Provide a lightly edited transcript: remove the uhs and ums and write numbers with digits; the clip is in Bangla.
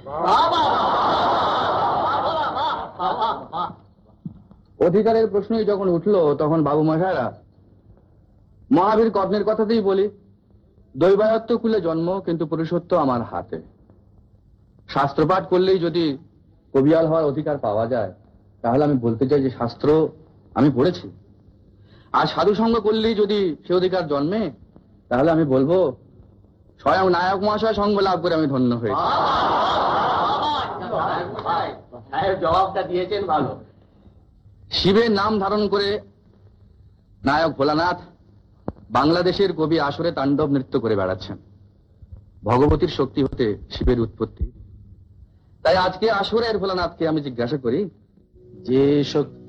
অধিকারের প্রশ্নই যখন উঠলো তখন বাবু মশাইরা মহাবীর কর্ণের কথাতেই বলি, দৈবায়ত্ত কুলে জন্ম কিন্তু পুরুষত্ব আমার হাতে। শাস্ত্রপাঠ করলেই যদি কবিয়াল হওয়ার অধিকার পাওয়া যায়, তাহলে আমি বলতে চাই যে শাস্ত্র আমি পড়েছি। আর সাধু সঙ্গ করলেই যদি সে অধিকার জন্মে, তাহলে আমি বলবো স্বয়ং নায়ক মহাশয় সঙ্গ লাভ করে আমি ধন্য হয়েছি। জবাবটা দিয়েছেন ভালো। শিবের নাম ধারণ করে নায়ক ভোলানাথ বাংলাদেশের কবি আসরে তাণ্ডব নৃত্য করে বেড়াচ্ছেন। ভগবতীর শক্তি হতে শিবের উৎপত্তি। তাই আজকে আসরের ভোলানাথকে আমি জিজ্ঞাসা করি, যে শক্তি